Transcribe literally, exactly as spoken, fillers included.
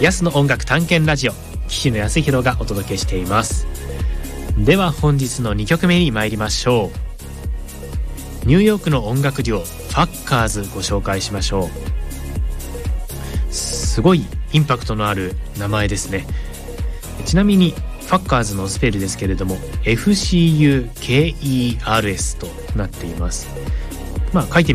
ヤスの音楽探検ラジオ、岸野康弘がお届けしています。では本日のにきょくめに参りましょう。ニューヨークの音楽デュオファッカーズご紹介しましょう。すごいインパクトのある名前ですね。ちなみにファッカーズのスペルですけれども エフシーユーケーイーアールエス となっています。まあ書いて